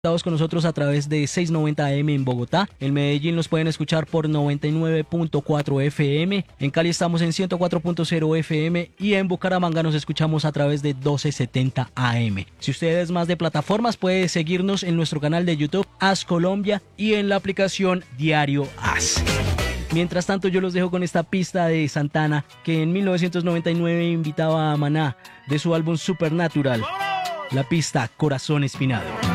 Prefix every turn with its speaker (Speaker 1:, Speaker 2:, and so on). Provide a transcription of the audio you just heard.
Speaker 1: con nosotros a través de 690 AM en Bogotá. En Medellín nos pueden escuchar por 99.4 FM. En Cali estamos en 104.0 FM y en Bucaramanga nos escuchamos a través de 1270 AM. Si usted es más de plataformas, puede seguirnos en nuestro canal de YouTube As Colombia y en la aplicación Diario As. Mientras tanto, yo los dejo con esta pista de Santana, que en 1999 invitaba a Maná de su álbum Supernatural. La pista Corazón Espinado.